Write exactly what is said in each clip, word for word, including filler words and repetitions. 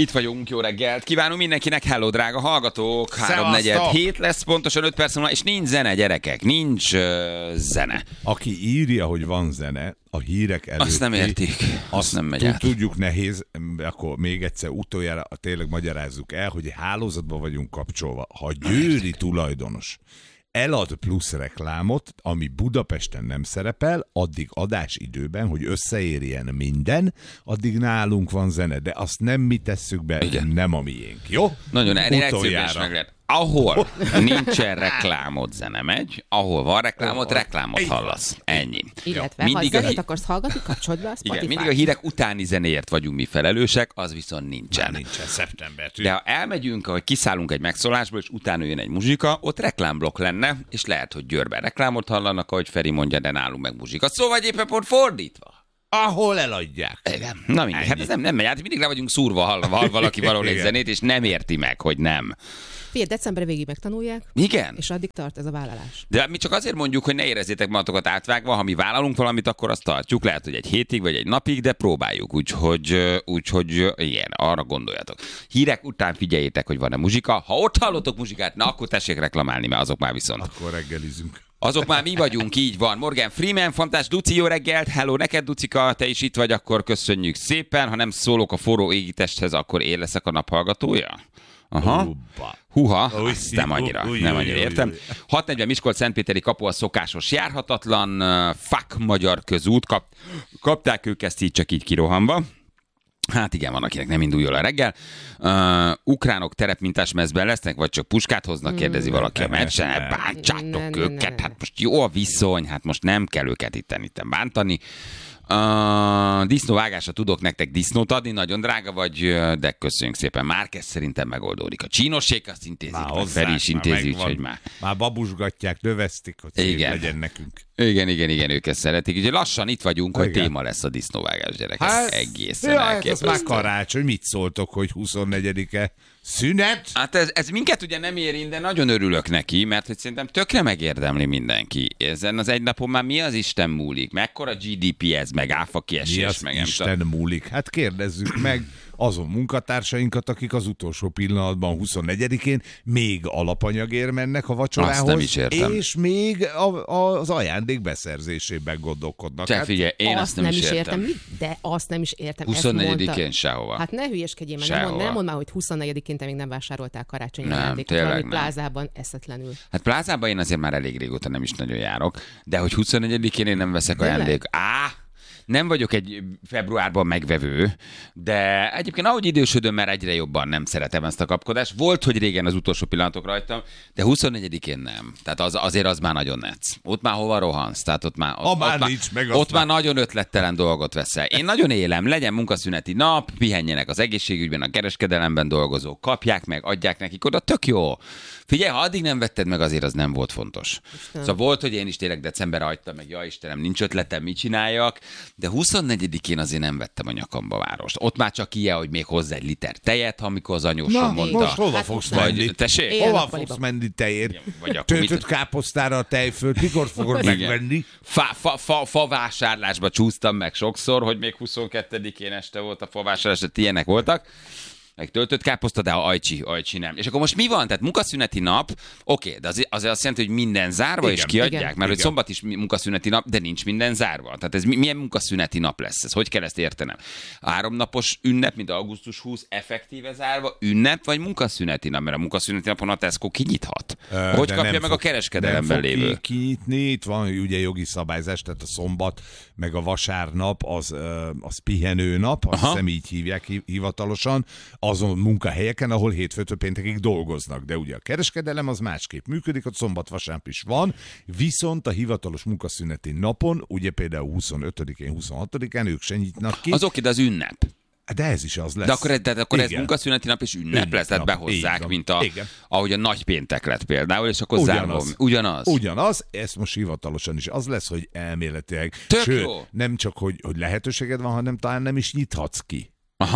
Itt vagyunk, jó reggelt. Kívánunk mindenkinek, hello, drága hallgatók. Háromnegyed hét lesz, pontosan öt perc múlva, és nincs zene, gyerekek, nincs uh, zene. Aki írja, hogy van zene, a hírek előtti... Azt nem értik, azt nem megy át. Tudjuk, nehéz, akkor még egyszer utoljára tényleg magyarázzuk el, hogy hálózatban vagyunk kapcsolva. Ha győri tulajdonos elad plusz reklámot, ami Budapesten nem szerepel, addig adásidőben, hogy összeérjen minden, addig nálunk van zene, de azt nem mi tesszük be, igen. Nem a miénk, jó? Nagyon egyszerűen is meg lehet. Ahol nincsen reklámot, zene megy, ahol van reklámot, reklámot hallasz. Ennyi. Illetve, mindig ha zenét hi- akarsz hallgatni, kapcsold be a Spotify. Igen, mindig a hírek utáni zenéért vagyunk mi felelősek, az viszont nincsen. Már nincsen szeptembertől. De ha elmegyünk, hogy kiszállunk egy megszólásból, és utána jön egy muzsika, ott reklámblokk lenne, és lehet, hogy Győrben reklámot hallanak, ahogy Feri mondja, de nálunk meg muzsika. Szóval éppen pont fordítva. Ahol eladják. Igen. Na mindig, hát ez nem, nem megy át, mindig le vagyunk szúrva, hall, hall valaki valahol egy zenét, és nem érti meg, hogy nem. Figyelj, december végig megtanulják. Igen. És addig tart ez a vállalás. De mi csak azért mondjuk, hogy ne érezzétek magatokat átvágva, ha mi vállalunk valamit, akkor azt tartjuk. Lehet, hogy egy hétig vagy egy napig, de próbáljuk. Úgyhogy, úgyhogy igen, arra gondoljatok. Hírek után figyeljétek, hogy van-e muzsika. Ha ott hallotok muzsikát, na akkor tessék reklamálni, mert azok már viszont. Akkor reggelizünk. Azok már mi vagyunk, így van. Morgan Freeman, fantás Duci, jó reggelt. Hello, neked Ducika, te is itt vagy, akkor köszönjük szépen. Ha nem szólok a forró égitesthez, akkor én leszek a naphallgatója? Aha. Húha, azt nem annyira, nem annyira értem. hat negyven Miskolc Szentpéteri kapu a szokásos járhatatlan, uh, fuck magyar közút, Kap, kapták ők ezt így csak így kirohanva. Hát igen, van, akinek nem indul jól a reggel. Uh, ukránok terepmintás mezben lesznek, vagy csak puskát hoznak, kérdezi mm, valaki a meccsen. Bántsátok őket, hát most jó a viszony, hát most nem kell őket itten, itten bántani. Uh, disznóvágásra tudok nektek disznót adni, nagyon drága vagy, de köszönjük szépen. Márquez szerintem megoldódik. A csínossék azt intézik, vagy Feri is intézi, úgyhogy már. Már babusgatják, növesztik, hogy szép legyen nekünk. Igen, igen, igen, ők ezt szeretik. Ugye lassan itt vagyunk, igen. Hogy téma lesz a disznóvágás, gyerekek. Hát, egészen ja, elképesztő. Hát ez már karácsony, mit szóltok, hogy huszonnegyedike szünet? Hát ez, ez minket ugye nem érint, de nagyon örülök neki, mert hogy szerintem tökre megérdemli mindenki. Ezen az egy napon már mi az Isten múlik? Mekkora gé dé pé ez, meg áfa kiesés, mi az meg Isten nem múlik? Hát kérdezzük meg azon munkatársainkat, akik az utolsó pillanatban huszonnegyedikén még alapanyagért mennek a vacsorához, nem is értem. És még a, a, az ajándék beszerzésében gondolkodnak. Csak figyelj, én azt, azt nem, nem is is értem. értem. De azt nem is értem. huszonnegyedikén sehova. Hát ne hülyeskedjél, mert nem, mond, nem mondd már, hogy huszonnegyedikén te még nem vásároltál karácsonyi nem, ajándékot valami plázában eszetlenül. Hát plázában én azért már elég régóta nem is nagyon járok, de hogy huszonnegyedikén én nem veszek ajándékot. Á! Nem vagyok egy februárban megvevő, de egyébként ahogy idősödöm, mert egyre jobban nem szeretem ezt a kapkodást. Volt, hogy régen az utolsó pillanatok rajtam, de huszonnegyedikén nem. Tehát az, azért az már nagyon netsz. Ott már hova rohansz? Tehát ott már, ott, már, ott nincs, meg ott már nagyon ötlettelen dolgot veszel. Én nagyon élem, legyen munkaszüneti nap, pihenjenek az egészségügyben, a kereskedelemben dolgozók, kapják meg, adják nekik oda, tök jó. Figyelj, ha addig nem vetted meg, azért az nem volt fontos. Isten. Szóval volt, hogy én is tényleg december hagytam meg, ja Istenem, nincs ötletem, mit csináljak, de huszonnegyedikén azért nem vettem a nyakamba várost. Ott már csak ilyen, hogy még hozzá egy liter tejet, amikor az anyósom Na, mondta. most hova hát fogsz menni? Tessék? Hova fogsz menni tejért? Töltött káposztára a tejfölt, mikor fogod megvenni? Fa, fa, fa, fa vásárlásba csúsztam meg sokszor, hogy még huszonkettedikén este volt a fa vásárlás, de ilyenek voltak. Meg töltött káposzta, de a ajcsi, ajcsi nem. És akkor most mi van? Tehát munkaszüneti nap, oké, de az, az azt jelenti, hogy minden zárva, igen, és kiadják, igen, mert igen. Hogy szombat is munkaszüneti nap, de nincs minden zárva. Tehát ez milyen munkaszüneti nap lesz? Ez hogy kell ezt értenem? Háromnapos ünnep, mint augusztus huszadika, effektíve zárva, ünnep vagy munkaszüneti nap? Mert a munkaszüneti napon a Tesco kinyithat. Ö, hogy kapja meg fog, a kereskedelemben lévő? Kinyitni, itt van ugye jogi szabályzás, tehát a szombat, meg a vasárnap, az, az pihenő nap, azt hiszem így hívják hivatalosan, azon munkahelyeken, ahol hétfőtől péntekig dolgoznak. De ugye a kereskedelem az másképp működik, ott szombat-vasárnap is van, viszont a hivatalos munkaszüneti napon, ugye például huszonötödikén, huszonhatodikán ők se nyitnak ki. Az oké, de az ünnep. De ez is az lesz. De akkor, de akkor ez munkaszüneti nap és ünnep, ünnep lesz, tehát behozzák, mint a, ahogy a nagy péntek lett például, és akkor zárva. Ugyanaz. Ugyanaz, ez most hivatalosan is az lesz, hogy elméletileg. Tök Sőt, jó. nem csak, hogy, hogy lehetőséged van, hanem talán nem is nyithatsz ki. Aha.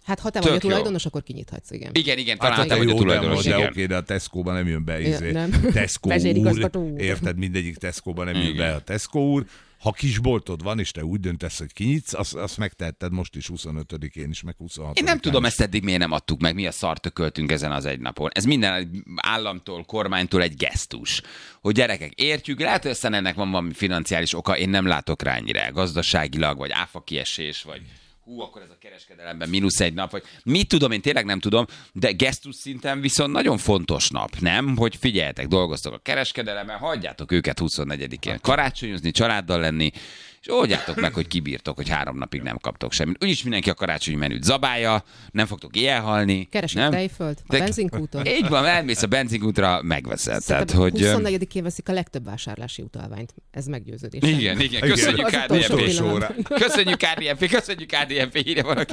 Hát ha te vagy a tulajdonos, akkor kinyithatsz, igen. Igen, igen, talán hát, te vagy a tulajdonos. De oké, de a Tesco-ban nem jön be. Izé. Ja, Tesco úr, érted, mindegyik Tesco-ban nem jön igen. be a Tesco úr. Ha kisboltod van, és te úgy döntesz, hogy kinyitsz, azt, azt megtehetted most is huszonötödikén is, meg huszonhatodikán Én nem tudom, is. ezt eddig miért nem adtuk meg, mi a szart tököltünk ezen az egy napon. Ez minden államtól, kormánytól egy gesztus. Hogy gyerekek, értjük, lehet, hogy aztán ennek van valami financiális oka, én nem látok rá ennyire, gazdaságilag, vagy áfa kiesés, vagy hú, akkor ez a kereskedelemben mínusz egy nap, vagy mit tudom, én tényleg nem tudom, de gesztus szinten viszont nagyon fontos nap, nem? Hogy figyeljetek, dolgoztok a kereskedelemben, hagyjátok őket huszonnegyedikén karácsonyozni, családdal lenni, és oldjátok meg, hogy kibírtok, hogy három napig nem kaptok semmit. Úgyis mindenki a karácsonyi menüt zabálja, nem fogtok ilyen halni. Keresik Tejföld, a benzinkúton. Így van, elmész a benzinkútra, megveszed. Tehát, hogy huszonnegyedikén veszik a legtöbb vásárlási utalványt. Ez meggyőződés. Igen, igen. Köszönjük á dé ef pé. Köszönjük á dé ef pé, köszönjük á dé ef pé, írja valaki.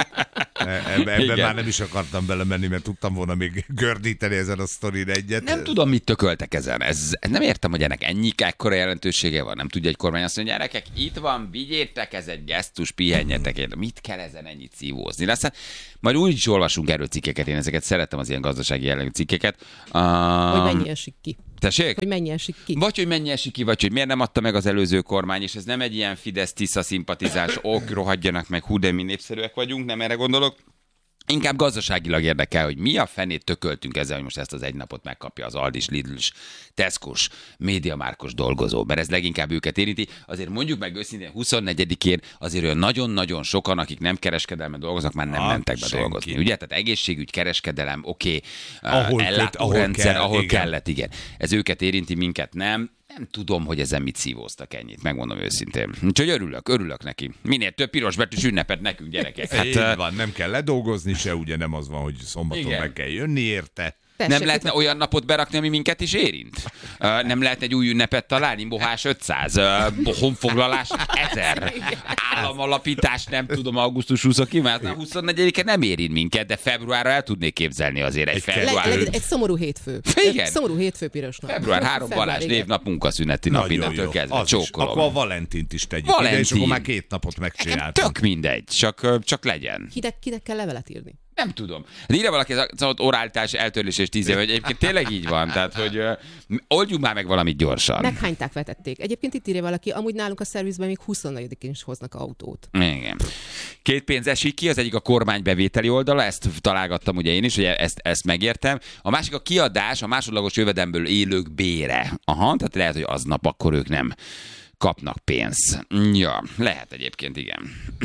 Ebben ebbe már nem is akartam belemenni, mert tudtam volna még gördíteni ezen a sztorin egyet. Nem tudom, mit tököltek ezen. Ez, nem értem, hogy ennek ennyi ekkora jelentősége van. Nem tudja egy kormány azt mondja, gyerekek, itt van, vigyétek, ez egy gesztus, pihenjetek. Mit kell ezen ennyit szívózni? De aztán majd úgy is olvasunk erről cikkeket, én ezeket szeretem, az ilyen gazdasági jellegű cikkeket. Um, hogy mennyi esik ki. Tessék? Hogy mennyi esik ki. Vagy, hogy mennyi esik ki, vagy hogy miért nem adta meg az előző kormány, és ez nem egy ilyen Fidesz-Tisza szimpatizáns, ok, rohadjanak meg, hú, de mi népszerűek vagyunk, nem erre gondolok. Inkább gazdaságilag érdekel, hogy mi a fenét tököltünk ezzel, hogy most ezt az egy napot megkapja az Aldis, Lidl-s, Tesco-s, Médiamárkos dolgozó, mert ez leginkább őket érinti. Azért mondjuk meg őszintén huszonnegyedikén azért olyan nagyon-nagyon sokan, akik nem kereskedelmen dolgoznak, már nem ah, mentek be senki. dolgozni. Ugye? Tehát egészségügy, kereskedelem, oké, okay, ellátórendszer, ahol, ahol kell, kellett, igen. Ez őket érinti, minket nem. Nem tudom, hogy ezen mit szívóztak ennyit, megmondom őszintén. Úgyhogy örülök, örülök neki. Minél több piros betűs ünnepet nekünk, gyerekek. Hát, így van, nem kell ledolgozni se, ugye nem az van, hogy szombaton igen. meg kell jönni érte. Tessék, nem lehetne olyan napot berakni, ami minket is érint? Uh, nem lehetne egy új ünnepet találni? Mohás ötszáz, uh, honfoglalás ezer, államalapítás, nem tudom, augusztus huszonkilencedike, mert huszonnegyedike nem érint minket, de februárra el tudnék képzelni azért egy, egy február. Le, le, egy szomorú hétfő. Igen. Egy szomorú hétfő piros nap. Február három Balázs névnap munkaszüneti nap, innentől kezdve csókolom. Akkor a Valentint is tegyük Valentin. Ide, és akkor már két napot megcsináltunk. Tök mindegy, csak, csak legyen. Kinek, kinek kell levelet írni? Nem tudom. De írja valaki, ez az oráltás, eltörlés és tíz év, hogy egyébként tényleg így van. Tehát, hogy uh, oldjuk már meg valamit gyorsan. Meghányták, vetették. Egyébként itt írja valaki, amúgy nálunk a szervizben még huszonnegyedikén is hoznak autót. Igen. Két pénz esik ki, az egyik a kormány bevételi oldala, ezt találgattam ugye én is, hogy ezt, ezt megértem. A másik a kiadás, a másodlagos jövedelemből élők bére. Aha, tehát lehet, hogy aznap akkor ők nem kapnak pénzt. Ja, lehet egyébként, igen.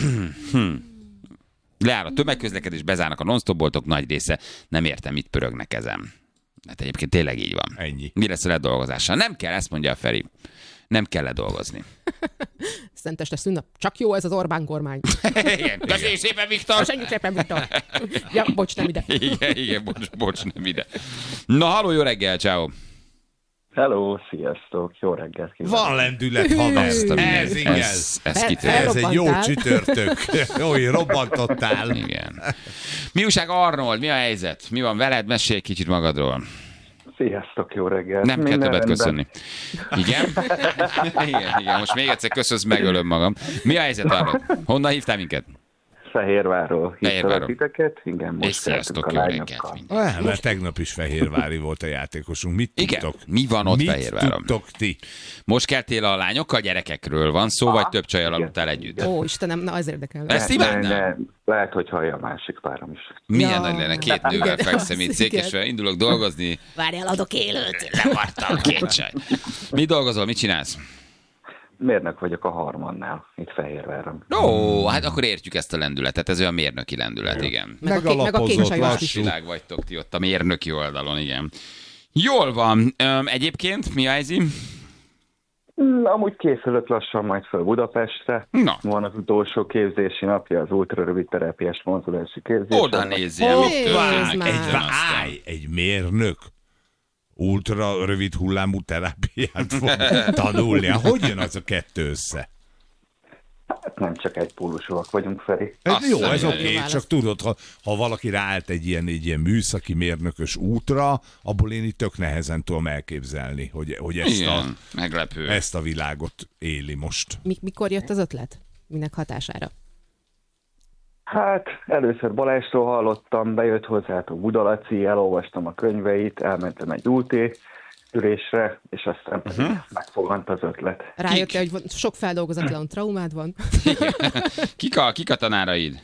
hm. Leáll a tömegközlekedés, bezárnak a non-stop boltok nagy része. Nem értem, mit pörögnek ezen. Hát egyébként tényleg így van. Ennyi. Mi lesz a ledolgozással? Nem kell, ezt mondja a Feri. Nem kell ledolgozni. Szenteste szünnap. Csak jó ez az Orbán kormány. Igen. Köszönjük szépen, Viktor! Köszönjük szépen, Viktor! Ja, bocs, nem ide. Igen, igen, bocs, bocs, nem ide. Na, halló, jó reggel, ciao. Hello, sziasztok, jó reggelt kívánok. Van lendület, haver. Ez igen. Ez, ez, ez, ez egy jó csütörtök. Jó, robbantottál. Igen. Mi újság, Arnold? Mi a helyzet? Mi van veled? Mesélj kicsit magadról. Sziasztok, jó reggelt. Nem kell többet köszönni. Igen? igen? Igen, most még egyszer köszönsz, megölöm magam. Mi a helyzet, Arnold? Honnan hívtál minket? Fehérvárról hívtalak titeket. Igen, most és sziasztok, jó reggelt. Ah, mert tegnap is fehérvári volt a játékosunk. Mit igen, tudtok? Mi van ott Mit Fehérváron? tudtok ti? Most keltél a lányokkal, gyerekekről van szó, ah, vagy több csajjal aludtál együtt? Ó, Istenem, na az érdekel. Ezt imádnám? Lehet, hogy hallja a másik párom is. Milyen ja, nagy lenne, két nővel fekszem itt Székesről, indulok dolgozni. Várjál, adok élőt. Levartam két csaj. Mi dolgozol, mit csinálsz? Mérnök vagyok a Harmannál, itt Fehérváron. Ó, hát akkor értjük ezt a lendületet, ez olyan mérnöki lendület, igen. Megalapozott, lassú. Világ vagytok ti ott a mérnöki oldalon, igen. Jól van. Öm, egyébként mi a helyzet? Amúgy készülök lassan majd föl Budapestre. Na. Van az utolsó képzési napja, az ultrarövid terápiás mozdulási képzés. Oda nézzél, mit történik. Egy, állj, egy mérnök ultra rövid hullámú terápiát fog tanulni. Hogy jön az a kettő össze? Hát nem csak egy pólusúak vagyunk, Feri. Ez jó, ez oké, okay, csak tudod, ha, ha valaki ráállt egy ilyen, egy ilyen műszaki mérnökös útra, abból én itt tök nehezen tudom elképzelni, hogy, hogy ezt, igen, a, meglepő. ezt a világot. világot éli most. Mikor jött az ötlet? Minek hatására? Hát először Balázsról hallottam, bejött hozzátok Budalaci, elolvastam a könyveit, elmentem egy ú té ülésre, és aztán uh-huh. megfogant az ötlet. Rájöttél, hogy sok feldolgozatlan traumád van? kik, a, kik a tanáraid?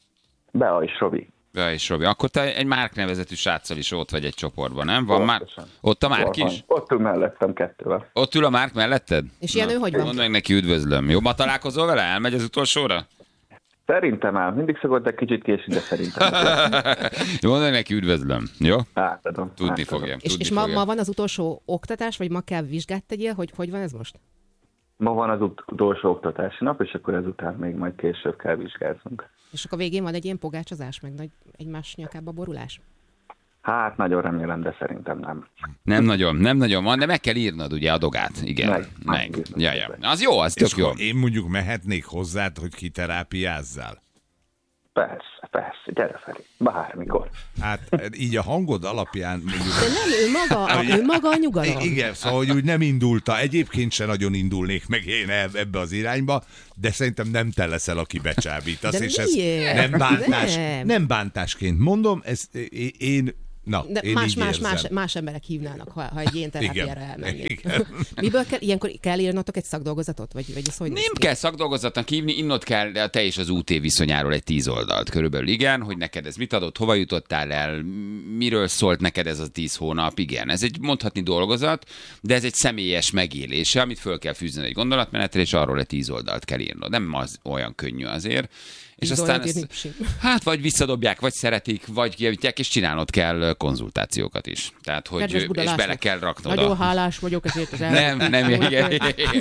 Bea és Robi. Bea és Robi. Akkor te egy Márk nevezetű sráccal is ott vagy egy csoportban, nem? Van már ott a Márk is? Ott ül mellettem kettővel. Ott ül a Márk melletted? És ilyen ő hogy van? Mondd meg neki üdvözlöm. Jó, ma találkozol vele? Elmegy az utolsóra? Szerintem áll. Mindig szokott egy kicsit késni, de szerintem. Jó, mondd meg neki üdvözlöm. Jó? Átadom. Tudni átadom. fogja. És, tudni és ma, fogja. ma van az utolsó oktatás, vagy ma kell vizsgát tegyél? Hogy, hogy van ez most? Ma van az ut- utolsó oktatási nap, és akkor ezután még majd később kell vizsgáznunk. És akkor végén van egy ilyen pogácsozás, meg nagy egymás nyakába borulás? Hát nagyon remélem, de szerintem nem. Nem nagyon, nem nagyon van, de meg kell írnod ugye a dogát. Igen, meg. Meg. meg. Ja, ja. Az jó, az tök És jó. akkor én mondjuk mehetnék hozzád, hogy kiterápiázzál? Persze, persze, gyere Feri, bármikor. Hát így a hangod alapján mondjuk... De nem, ő maga, ő maga a nyugalom. Igen, szóval, hogy úgy nem indulta. Egyébként se nagyon indulnék meg én ebbe az irányba, de szerintem nem te leszel, aki becsábítasz. De és ez miért? nem bántás, Nem. nem bántásként mondom, ez én... Na, De én más, így más, érzem. más, más emberek hívnának, ha, ha egy ilyen terápiára Igen, elmennék. igen. Miből kell, ilyenkor kell írnotok egy szakdolgozatot? Vagy, vagy ez hogy néz Nem ki? kell szakdolgozatnak hívni, innod kell de te és az ú té viszonyáról egy tíz oldalt körülbelül. Igen, hogy neked ez mit adott, hova jutottál el, miről szólt neked ez a tíz hónap. Igen, ez egy mondhatni dolgozat, de ez egy személyes megélése, amit föl kell fűzni egy gondolatmenetre, és arról egy tíz oldalt kell írnod. Nem az olyan könnyű azért. És Tíz aztán oldalt ezt, írni? hát vagy visszadobják, vagy szeretik, vagy kijavítják, és csinálnod kell konzultációkat is. Tehát, hogy Kedves és Buda bele László, kell raknod. Nagyon a... hálás vagyok ezért az Nem, el... nem, igen.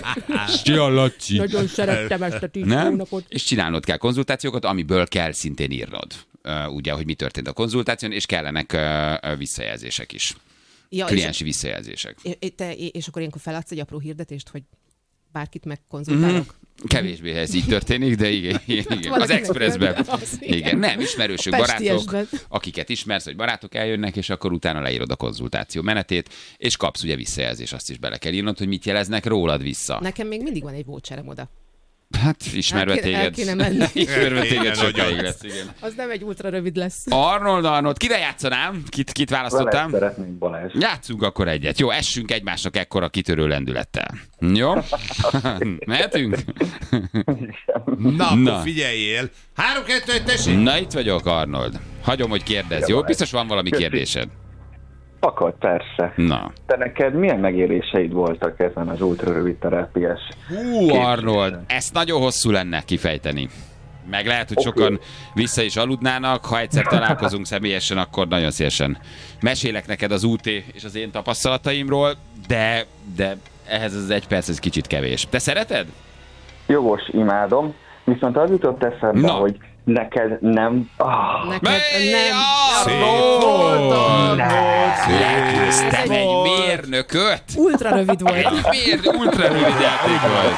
Szia, Laci. Nagyon szerettem ezt a tíz Nem? hónapot. És csinálnod kell konzultációkat, amiből kell szintén írnod. Uh, ugye, hogy mi történt a konzultáción, és kellenek uh, visszajelzések is. Ja, Kliensi visszajelzések. és, te, és akkor ilyenkor feladsz egy apró hirdetést, hogy bárkit megkonzultálok? Mm-hmm. Kevésbé ez így történik, de igen, igen, igen. Az Valakinek Expressben. nem, az igen. Igen, nem, ismerősök, Pestiesben. barátok, akiket ismersz, hogy barátok eljönnek, és akkor utána leírod a konzultáció menetét, és kapsz ugye visszajelzés, azt is bele kell írnod, hogy mit jeleznek rólad vissza. Nekem még mindig van egy voucherem oda. Hát ismerve El kéne- el téged. kéne menni. Ismerve téged Igen, sokáig nagyon. lesz, igen. Az nem egy ultra rövid lesz. Arnold, Arnold, kire játszanám? Kit, kit Vele választottam? szeretnénk Balázs. Játszunk akkor egyet. Jó, essünk egymásnak ekkora kitörő lendülettel. Jó? Mehetünk? Na, Na. akkor figyeljél. Három, kettő, egy, tessék! Na, itt vagyok, Arnold. Hagyom, hogy kérdezz, jó? Biztos van valami kérdésed. Akad, persze. Na. De neked milyen megéléseid voltak ezen az ultra rövid terápiás? Hú, Arnold, ezt nagyon hosszú lenne kifejteni. Meg lehet, hogy Oké. sokan vissza is aludnának, ha egyszer találkozunk személyesen, akkor nagyon szívesen mesélek neked az ú té és az én tapasztalataimról, de, de ehhez az egy perc, ez kicsit kevés. Te szereted? Jogos, imádom. Viszont az jutott eszembe, Na. hogy neked nem... Ah, Neked Mely nem. Szép Arnold! volt! Leküzdtem Szép egy volt! mérnököt! Ultra rövid volt. Egy mér, ultra rövid játék volt.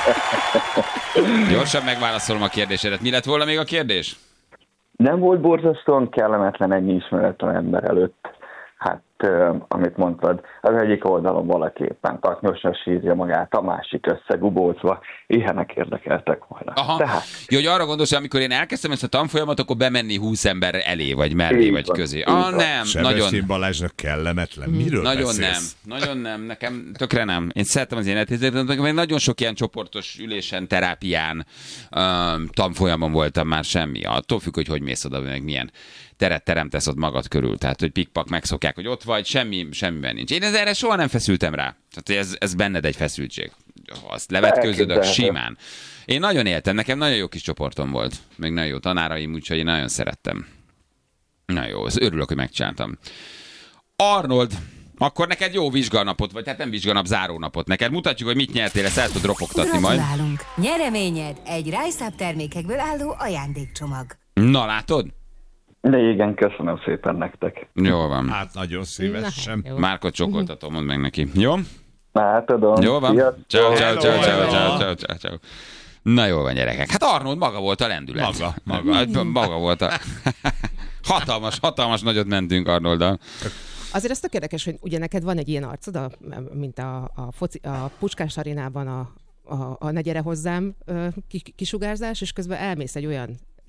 Gyorsan megválaszolom a kérdésedet. Mi lett volna még a kérdés? nem volt borzasztóan kellemetlen egy ismeretlen ember előtt. Hát, uh, amit mondtad, az egyik oldalon valaki éppen taknyosra sírja magát, a másik összegubózva. Ilyenek érdekeltek volna. Aha. Tehát, Jó, hogy arra gondolsz, hogy amikor én elkezdtem ezt a tanfolyamat, akkor bemenni húsz ember elé, vagy mellé, Így vagy van, közé. így Ah, van. nem, Sebestyen nagyon, Balázsnak kellemetlen. Miről nagyon beszélsz? nem, nagyon nem, nekem tökre nem. Én szeretem az életérzést, de nekem nagyon sok ilyen csoportos ülésen, terápián, um, tanfolyamon voltam már semmi. Attól függ, hogy hogy mész oda, meg milyen teret teremtesz ott magad körül. Tehát, hogy pikpak megszokják, hogy ott vagy, semmi, semmiben nincs. Én erre soha nem feszültem rá. Tehát ez, ez benned egy feszültség. Ha azt levetkőzödök Elképzelhető. simán. Én nagyon éltem, nekem nagyon jó kis csoportom volt. Meg nagyon jó tanáraim, úgyhogy én nagyon szerettem. Na jó, örülök, hogy megcsináltam. Arnold, akkor neked jó vizsganapot, vagy hát nem vizsganap, zárónapot. Neked mutatjuk, hogy mit nyertél, ezt el tudod ropogtatni majd. Gratulálunk! Nyereményed egy RiseUp termékekből álló ajándékcsomag. Na, látod? de igen, köszönöm szépen nektek. Jó van. Hát nagyon szívesen. Jó. Márkot csokoltatom, mondd meg neki. Jó? Átadom. Jó van? Sziasztok. Ciao, ciao, ciao, ciao, Hello, ciao, hello. ciao, ciao, ciao. Na jó van, gyerekek. Hát Arnold maga volt a lendület. Maga, maga. Hát, Maga volt a... Hatalmas, hatalmas nagyot mentünk Arnolddal. Azért ez tök érdekes, hogy ugye neked van egy ilyen arcod, a, mint a, a, foci, a Puskás arénában a, a, a ne gyere hozzám ö, ki- kisugárzás, és közben elmész egy olyan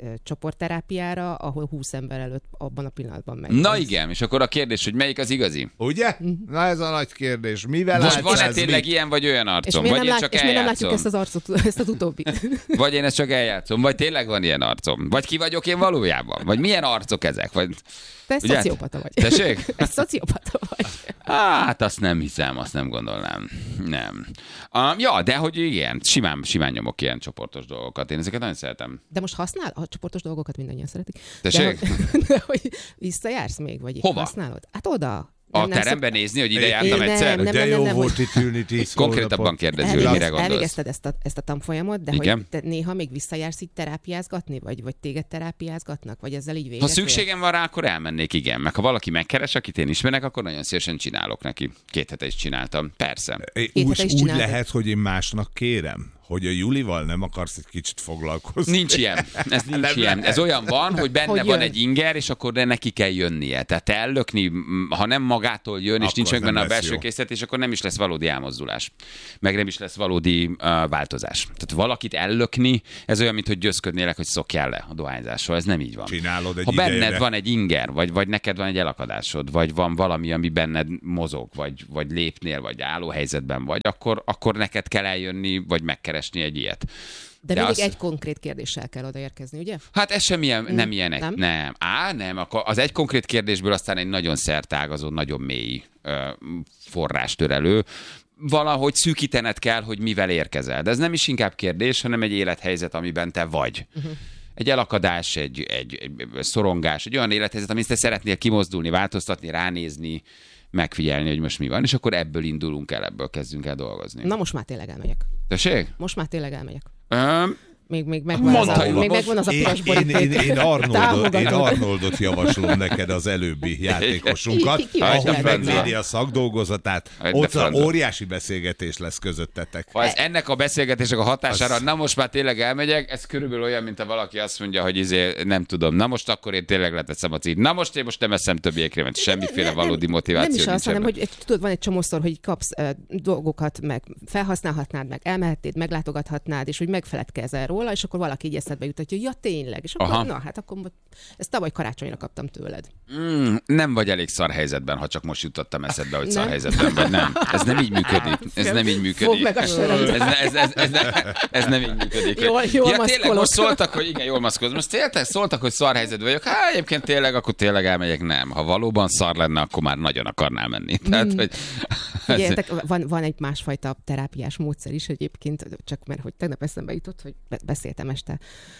csoportterápiára, ahol húsz ember előtt abban a pillanatban megy. Na igen, és akkor a kérdés, hogy melyik az igazi? Ugye? Na ez a nagy kérdés. Mivel Most látsz van-e ez tényleg mi? ilyen, vagy olyan arcom? És Vagy miért én nem, csak lát, és miért nem látjuk eljátszom? ezt az arcot, ezt az utóbbit? Vagy én ezt csak eljátszom? Vagy tényleg van ilyen arcom? Vagy ki vagyok én valójában? Vagy milyen arcok ezek? Vagy... Te egy Ugye? szociopata vagy. Tessék? Egy szociopata vagy. Hát azt nem hiszem, azt nem gondolnám. Nem. Uh, ja, de hogy igen, simán, simán nyomok ilyen csoportos dolgokat. Én ezeket nagyon szeretem. De most használ? A csoportos dolgokat mindannyian szeretik. Tessék? De, hogy- de hogy visszajársz még, vagy Hova? használod? Hát oda. A Nem, nem teremben szok- nézni, hogy ide Én jártam nem, egyszer? nem, De nem, jó nem, volt hogy- itt ülni tíz Konkrétabban hónapot. kérdezi, hogy Elvégez, mire gondolsz. elvégezted ezt a, ezt a tanfolyamot, de Igen. hogy te néha még visszajársz így terápiázgatni, vagy, vagy téged terápiázgatnak, vagy ezzel így Ha végeztél? szükségem van rá, akkor elmennék, igen. Meg ha valaki megkeres, akit én ismerek, akkor nagyon szívesen csinálok neki. Két hete is csináltam. Persze. É, Két Úgy, hete is úgy csináltad. lehet, hogy én másnak kérem, hogy a Julival nem akarsz egy kicsit foglalkozni. Nincs ilyen. Ez nincs Nem ilyen. lehet. Ez olyan van, hogy benne Hogy van jön. egy inger, és akkor de neki kell jönnie. Tehát te ellökni, m, ha nem magától jön, és Akkor nincs meg nem benne a lesz belső jó. készlet, és akkor nem is lesz valódi elmozdulás. Meg nem is lesz valódi uh, változás. Tehát valakit ellökni, ez olyan, mint hogy győzködnélek, hogy szokjál le a dohányzásról. Ez nem így van. Csinálod egy Ha benned idejére. van egy inger, vagy, vagy neked van egy elakadásod, vagy van valami, ami benned mozog, vagy, vagy lépnél, vagy álló helyzetben vagy, akkor, akkor neked kell eljönni, vagy megkeresni egy ilyet. De, De mindig az- egy konkrét kérdéssel kell odaérkezni, ugye? Hát ez sem ilyen, nem ilyenek. nem? Nem. Á, nem. Akkor az egy konkrét kérdésből aztán egy nagyon szertágazó, nagyon mély ö, forrástörelő. Valahogy szűkítened kell, hogy mivel érkezel. De ez nem is inkább kérdés, hanem egy élethelyzet, amiben te vagy. Uh-huh. Egy elakadás, egy, egy, egy szorongás, egy olyan élethelyzet, amit te szeretnél kimozdulni, változtatni, ránézni, megfigyelni, hogy most mi van, és akkor ebből indulunk el, ebből kezdünk el dolgozni. Na most már tényleg elmegyek. Tessék? Most már tényleg elmegyek. Öm, Még, még, megvan, az Mondta a, jól. még megvan az a Én, piros én, borot, én, én, Arnoldot, én támogatod. Arnoldot javaslom neked az előbbi játékosunkat, Ki- ki- ki- ahogy ki- megvédi a szakdolgozatát, Hagyj de ott a francba. óriási beszélgetés lesz közöttetek. Ha ez ennek a beszélgetések a hatására, Az- na most már tényleg elmegyek, ez körülbelül olyan, mint ha valaki azt mondja, hogy izé, nem tudom, na most akkor én tényleg leteszem a cít. Na most én most nem eszem többi ékrémet, semmiféle valódi motiváció Nem is az, nincs hanem ebben. hogy egy- tudod, van egy csomószor, hogy kapsz uh, dolgokat, meg felhasználhatnád, meg elmehetnéd, meglátogathatnád, és hogy megfeledkezel róla, és akkor valaki így eszedbe jut, hogy ja, tényleg. És akkor, Aha. na hát akkor ezt tavaly karácsonyra kaptam tőled. Mm, nem vagy elég szar helyzetben, ha csak most jutottam eszedbe, hogy szar Nem? helyzetben vagy. Nem. Ez nem így működik. Ez nem így működik. Fogd meg a söröd. Ez, ne- ez, ez, ez, ne, ez nem így működik. Jól- jól ja, tényleg maszkolok. most szóltak, hogy igen, jól maszkolok. Most tényleg szóltak, hogy szar helyzetben vagyok. Hát egyébként tényleg, akkor tényleg elmegyek. Nem. Ha valóban szar lenne, akkor már nagyon akarnál menni. Tehát, hogy... Figyeljetek, van, van egy másfajta terápiás módszer is egyébként, csak mert hogy tegnap eszembe jutott, hogy be- beszéltem este.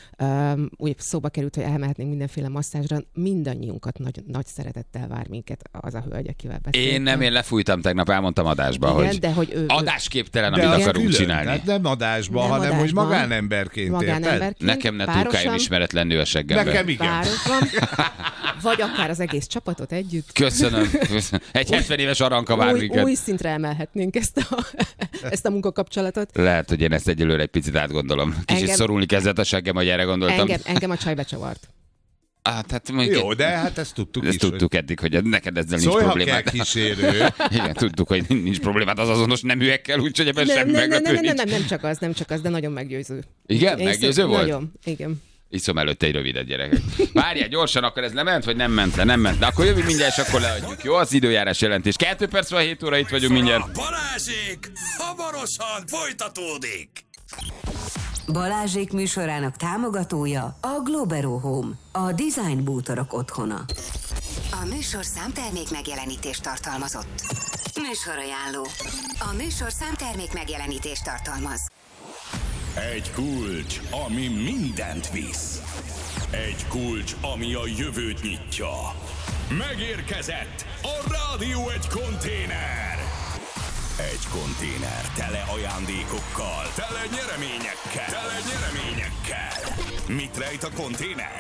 Um, úgy szóba került, hogy elmehetnénk mindenféle masszázsra. Mindannyiunkat nagy, nagy szeretettel vár minket az a hölgy, akivel beszéltem. Én nem, én lefújtam tegnap, elmondtam adásba, Igen, hogy de hogy ő- adásképtelen, De amit az akarunk külön, csinálni. tehát nem adásban, Nem hanem hogy adásban. magánemberként, érted? Magánemberként, Nekem ne turkáljon párosan, ismeretlen nő a seggembe. Nekem igen. párosban, vagy akár az egész csapatot együtt. Köszönöm. Köszönöm. Egy hetven éves aranka vár Új, minket. új szintre emelhetnénk ezt a, ezt a munkakapcsolatot. Lehet, hogy én ezt egyelőre egy picit átgondolom. Kicsit Engem- szorulni kezdett a seggem, hogy erre gondoltam. Engem, engem a csaj becsavart. Ah, tehát mondjuk, Jó, de hát ezt tudtuk ezt is. tudtuk eddig, hogy neked ezzel nincs Szólj, ha kell problémád. kísérő. Igen, tudtuk, hogy nincs problémád az azonos neműekkel, úgyhogy ebben Nem, semmi nem, nem, meglepő nem, nem, nincs. nem, nem csak az, nem csak az, de nagyon meggyőző. Igen, Én meggyőző szép- volt? Nagyon, igen. Iszom előtte egy rövidet, gyerekek. Várjál, gyorsan, akkor ez lement, vagy nem ment le? Nem ment le. Akkor jövünk mindjárt, és akkor leadjuk. Jó, az időjárás jelentés. Kettő perc van, hét óra, itt vagyunk mindjárt. Balázsék hamarosan folytatódik. Balázsék műsorának támogatója a Globero Home, a design bútorok otthona. A műsor számtermék megjelenítést tartalmazott. Műsorajánló. A műsor számtermék megjelenítést tartalmaz. Egy kulcs, ami mindent visz. Egy kulcs, ami a jövőt nyitja. Megérkezett a Rádió egy konténer. Egy konténer tele ajándékokkal, tele nyereményekkel, tele nyereményekkel. Mit rejt a konténer?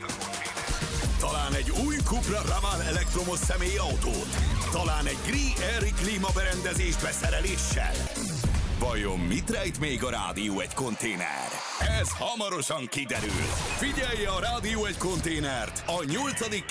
Talán egy új Cupra Raval elektromos személyautót? Talán egy Gree Air klímaberendezést beszereléssel? Vajon mit rejt még a Rádió egy konténer? Ez hamarosan kiderül. Figyelje a Rádió egy konténert a nyolcadik